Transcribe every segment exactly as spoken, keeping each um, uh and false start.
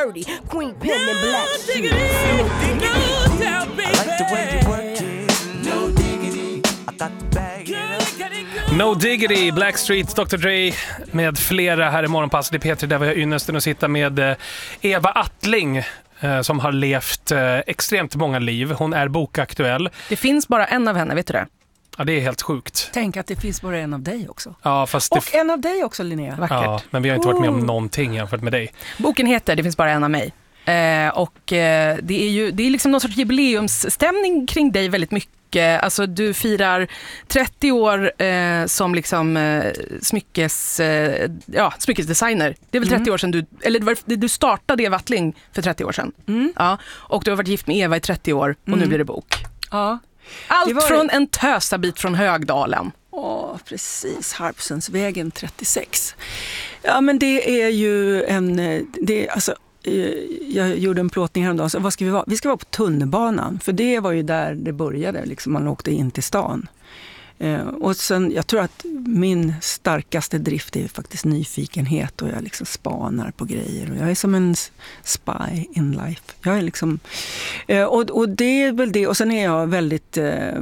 dirty. Queen pen and black shoes. No Diggity, Blackstreet, doktor Dre med flera här i Morgonpasset i P tre, där vi har ynnesten att sitta med Eva Attling som har levt extremt många liv. Hon är bokaktuell. Det finns bara en av henne, vet du det? Ja, det är helt sjukt. Tänk att det finns bara en av dig också. Ja, fast och det f- en av dig också, Linnea. Vackert. Ja, men vi har inte varit med om någonting jämfört med dig. Boken heter Det finns bara en av mig. Eh, och eh, det är ju det är liksom någon sorts jubileumsstämning kring dig väldigt mycket. Alltså du firar trettio år eh, som liksom eh, smyckes, eh, ja, smyckesdesigner. Det är väl trettio mm. år sedan du, eller det var, du startade Eva Attling för trettio år sedan. Mm. Ja, och du har varit gift med Eva i trettio år och mm. nu blir det bok. Ja. Allt var... från en tösabit från Högdalen. Åh, precis. Harpsundsvägen trettiosex. Ja, men det är ju en... Det, alltså, jag gjorde en plåtning häromdagen. Så vad ska vi vara? Vi ska vara på tunnelbanan. För det var ju där det började. Liksom man åkte in till stan. Eh, och sen, jag tror att min starkaste drift är faktiskt nyfikenhet. Och jag liksom spanar på grejer. Och jag är som en spy in life. Jag är liksom... Eh, och, och det är väl det. Och sen är jag väldigt... Eh,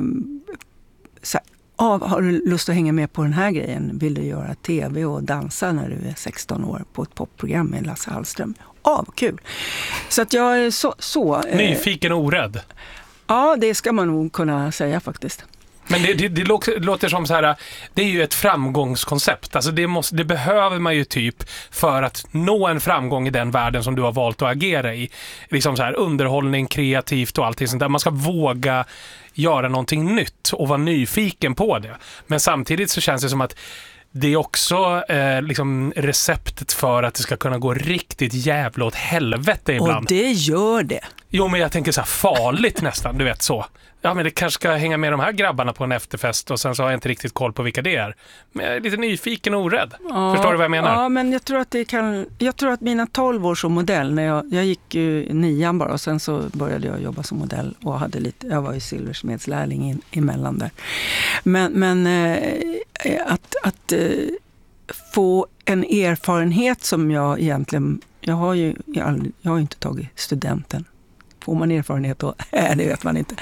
så här, ah, har du lust att hänga med på den här grejen? Vill du göra tv och dansa när du är sexton år på ett popprogram med Lasse Hallström? Ja, ah, vad kul. Så att jag är så... så eh, Nyfiken och orädd. Ja, det ska man nog kunna säga faktiskt. Men det, det, det låter som så här, det är ju ett framgångskoncept. Alltså det, måste, det behöver man ju typ för att nå en framgång i den världen som du har valt att agera i. Liksom så här underhållning, kreativt och allting sånt där. Man ska våga göra någonting nytt och vara nyfiken på det. Men samtidigt så känns det som att det är också eh, liksom receptet för att det ska kunna gå riktigt jävla åt helvete ibland. Och det gör det. Jo, men jag tänker så här farligt nästan, du vet så. Ja, men det kanske ska hänga med de här grabbarna på en efterfest och sen så har jag inte riktigt koll på vilka det är. Men jag är lite nyfiken och orädd. Ja, Förstår du vad jag menar? Ja, men jag tror att det kan... Jag tror att mina tolv år som modell, när jag, jag gick ju nian bara och sen så började jag jobba som modell och hade lite... Jag var ju silversmedslärling in, emellan där. Men, men eh, att, att eh, få en erfarenhet som jag egentligen... Jag har ju jag aldrig, jag har inte tagit studenten. Får man erfarenhet då? Nej, det vet man inte.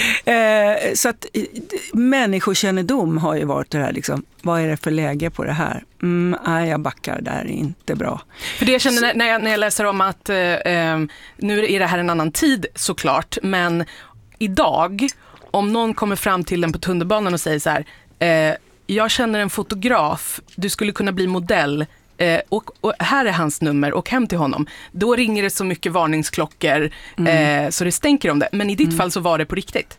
Eh, så att människokännedom har ju varit det här liksom, vad är det för läge på det här? Mm, nej, jag backar där, är inte bra. För det jag känner så, när, jag, när jag läser om att eh, nu är det här en annan tid såklart, men idag, om någon kommer fram till en på tunnelbanan och säger så här, eh, jag känner en fotograf, du skulle kunna bli modell, Eh, och, och här är hans nummer och hem till honom, då ringer det så mycket varningsklockor mm. eh, så det stänker om det, men i ditt mm. fall så var det på riktigt.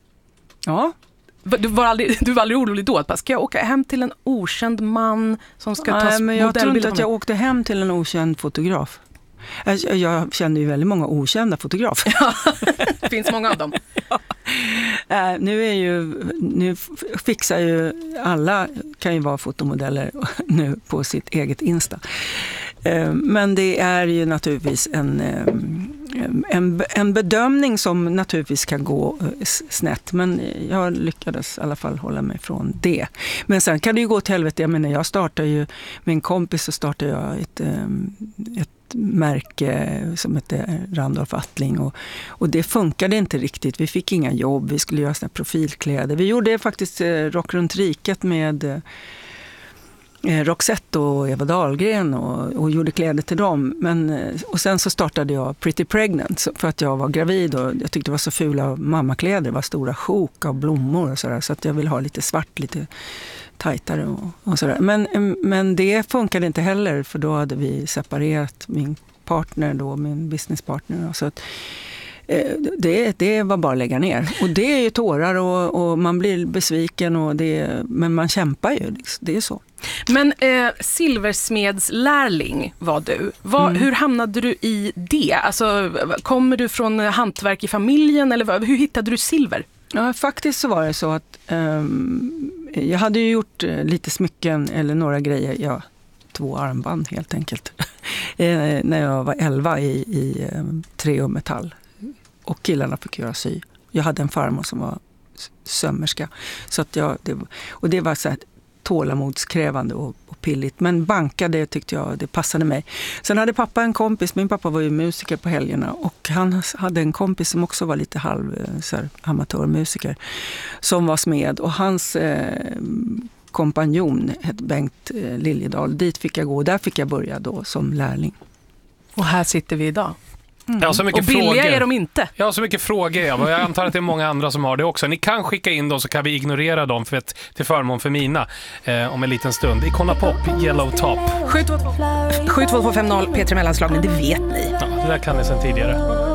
Ja. Du var aldrig, du var aldrig orolig då att ska jag åka hem till en okänd man som ska ta modellbild? Nej, men jag tror inte att jag mig? åkte hem till en okänd fotograf. Jag, jag kände ju väldigt många okända fotografer. Ja, det finns många av dem. Ja. Äh, nu är ju nu fixar ju alla, kan ju vara fotomodeller nu på sitt eget Insta. Äh, men det är ju naturligtvis en, en, en bedömning som naturligtvis kan gå snett. Men jag lyckades i alla fall hålla mig från det. Men sen kan det ju gå till helvete. Jag menar, jag startade ju med en kompis, så startade jag ett, ett märke som heter Randolph Attling och, och det funkade inte riktigt. Vi fick inga jobb, vi skulle göra såna profilkläder. Vi gjorde faktiskt eh, Rock runt riket med eh, Roxette och Eva Dahlgren och, och gjorde kläder till dem. Men, eh, och sen så startade jag Pretty Pregnant för att jag var gravid och jag tyckte det var så fula mammakläder. Det var stora sjok av blommor och sådär, så att jag ville ha lite svart, lite tajtare och, och sådär. Men, men det funkade inte heller, för då hade vi separerat, min partner då, min businesspartner. Och så att, eh, det, det var bara att lägga ner. Och det är ju tårar och, och man blir besviken, och det, men man kämpar ju, det är så. Men eh, silversmedslärling var du. Var, mm. Hur hamnade du i det? Alltså, kommer du från hantverk i familjen, eller hur hittade du silver? Ja, faktiskt så var det så att um, jag hade ju gjort uh, lite smycken eller några grejer, ja, två armband helt enkelt, eh, när jag var elva i, i um, trä och metall. Och killarna fick göra sy. Jag hade en farmor som var sömmerska. Så att jag, det, och det var så här tålamodskrävande och, och pilligt. Men banka, det tyckte jag, det passade mig. Sen hade pappa en kompis, min pappa var ju musiker på helgerna, och han hade en kompis som också var lite halv så här, amatörmusiker, som var smed, och hans eh, kompanjon hette Bengt eh, Liljedahl. Dit fick jag gå, där fick jag börja då som lärling. Och här sitter vi idag. Mm. Ja, så mycket och billiga frågor. är de inte. Ja, så mycket frågor. Jag, jag antar att det är många andra som har det också. Ni kan skicka in dem så kan vi ignorera dem för ett, till förmån för mina eh, om en liten stund. Icona Pop, Yellow Top. sju två två fem noll P tre Mellanslagning, det vet ni. Ja, det där kan ni sedan tidigare.